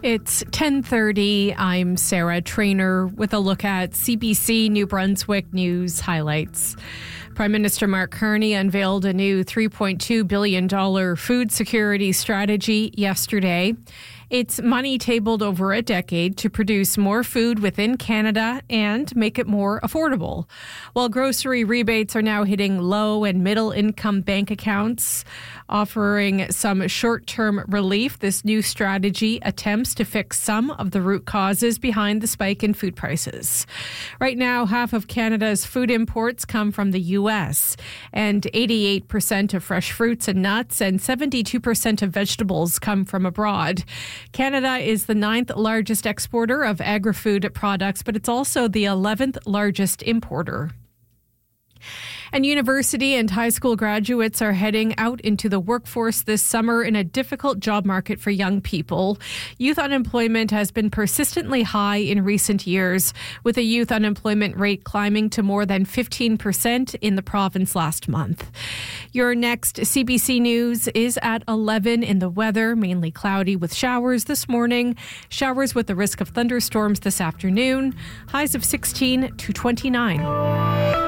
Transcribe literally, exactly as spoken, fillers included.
It's ten thirty. I'm Sarah Trainer with a look at C B C New Brunswick news highlights. Prime Minister Mark Carney unveiled a new three point two billion dollars food security strategy yesterday. It's money tabled over a decade to produce more food within Canada and make it more affordable. While grocery rebates are now hitting low and middle income bank accounts, offering some short-term relief, this new strategy attempts to fix some of the root causes behind the spike in food prices. Right now, half of Canada's food imports come from the U S, and eighty-eight percent of fresh fruits and nuts and seventy-two percent of vegetables come from abroad. Canada is the ninth largest exporter of agri-food products, but it's also the eleventh largest importer. And university and high school graduates are heading out into the workforce this summer in a difficult job market for young people. Youth unemployment has been persistently high in recent years, with a youth unemployment rate climbing to more than fifteen percent in the province last month. Your next C B C News is at eleven. In the weather, mainly cloudy with showers this morning, showers with the risk of thunderstorms this afternoon, highs of sixteen to twenty-nine.